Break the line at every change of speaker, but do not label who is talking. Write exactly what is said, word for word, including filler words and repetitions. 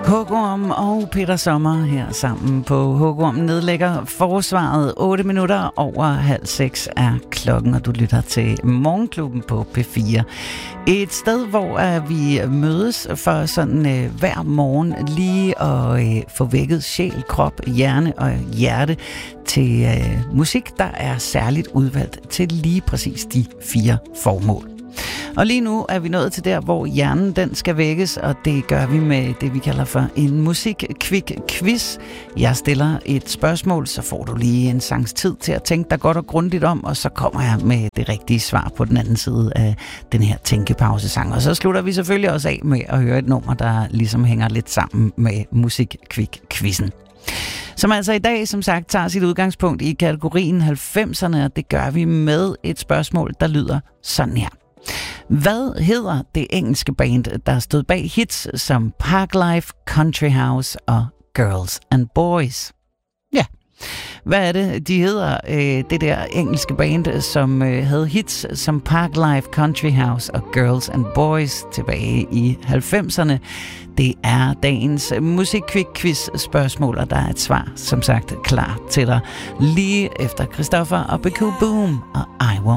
Hugorm og Peter Sommer her sammen på Hugorm nedlægger forsvaret. otte minutter over halv seks er klokken, og du lytter til Morgenklubben på P fire. Et sted, hvor uh, vi mødes for sådan uh, hver morgen lige at uh, få vækket sjæl, krop, hjerne og hjerte til uh, musik, der er særligt udvalgt til lige præcis de fire formål. Og lige nu er vi nået til der, hvor hjernen den skal vækkes, og det gør vi med det, vi kalder for en musik-kvik-quiz. Jeg stiller et spørgsmål, så får du lige en sangs tid til at tænke dig godt og grundigt om, og så kommer jeg med det rigtige svar på den anden side af den her tænkepausesang. Og så slutter vi selvfølgelig også af med at høre et nummer, der ligesom hænger lidt sammen med musik-kvik-quizzen. Som altså i dag, som sagt, tager sit udgangspunkt i kategorien halvfemserne, og det gør vi med et spørgsmål, der lyder sådan her. Hvad hedder det engelske band, der stod bag hits som Parklife, Country House og Girls and Boys? Ja, hvad er det, de hedder, øh, det der engelske band, som øh, havde hits som Parklife, Country House og Girls and Boys tilbage i halvfemserne? Det er dagens musik-kvik-quiz-spørgsmål, og der er et svar, som sagt, klar til dig lige efter Christoffer og B Q Boom og I Won't